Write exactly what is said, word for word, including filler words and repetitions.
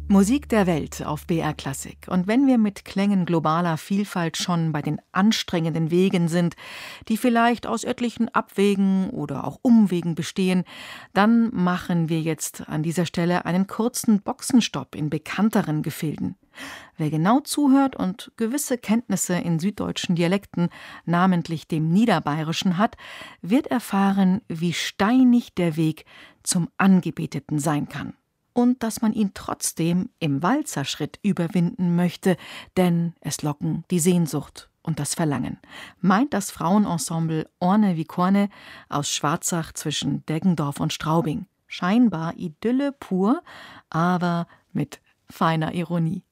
Musik der Welt auf B R Klassik. Und wenn wir mit Klängen globaler Vielfalt schon bei den anstrengenden Wegen sind, die vielleicht aus etlichen Abwegen oder auch Umwegen bestehen, dann machen wir jetzt an dieser Stelle einen kurzen Boxenstopp in bekannteren Gefilden. Wer genau zuhört und gewisse Kenntnisse in süddeutschen Dialekten, namentlich dem Niederbayerischen, hat, wird erfahren, wie steinig der Weg zum Angebeteten sein kann. Und dass man ihn trotzdem im Walzerschritt überwinden möchte, denn es locken die Sehnsucht und das Verlangen, meint das Frauenensemble Orne wie Korne aus Schwarzach zwischen Deggendorf und Straubing. Scheinbar Idylle pur, aber mit feiner Ironie.